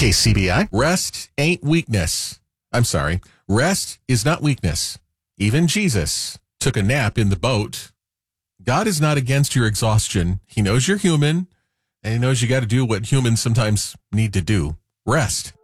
KCBI. Rest ain't weakness. I'm sorry. Rest is not weakness. Even Jesus took a nap in the boat. God is not against your exhaustion. He knows you're human, and he knows you got to do what humans sometimes need to do. Rest.